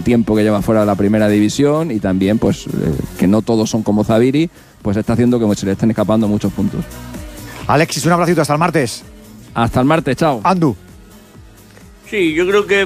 tiempo que lleva fuera de la primera división y también pues que no todos son como Zaviri, pues está haciendo que se le estén escapando muchos puntos. Alexis, un abracito, hasta el martes. Hasta el martes, chao. Andu. Sí, yo creo que